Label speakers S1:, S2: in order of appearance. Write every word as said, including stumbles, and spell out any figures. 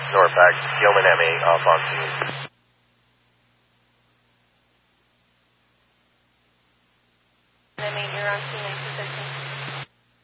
S1: Norfolk, Gilman M eight, off on scene.
S2: M eight, you're on scene.